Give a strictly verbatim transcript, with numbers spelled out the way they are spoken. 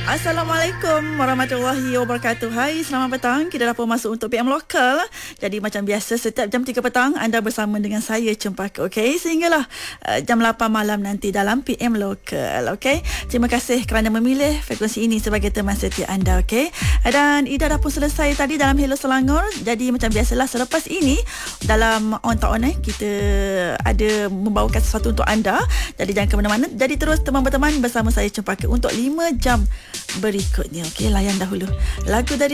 Assalamualaikum warahmatullahi wabarakatuh. Hai, selamat petang. Kita dah pun masuk untuk P M Lokal. Jadi macam biasa setiap jam tiga petang anda bersama dengan saya Cempaka, okey? Sehinggalah uh, jam lapan malam nanti dalam P M Lokal, okey? Terima kasih kerana memilih frekuensi ini sebagai teman setia anda, okey? Dan Ida dah pun selesai tadi dalam Hello Selangor. Jadi macam biasalah selepas ini dalam On Tak On eh, kita ada membawakan sesuatu untuk anda. Jadi jangan ke mana-mana. Jadi terus teman-teman bersama saya Cempaka untuk lima jam berikutnya. Okey, layan dahulu lagu dari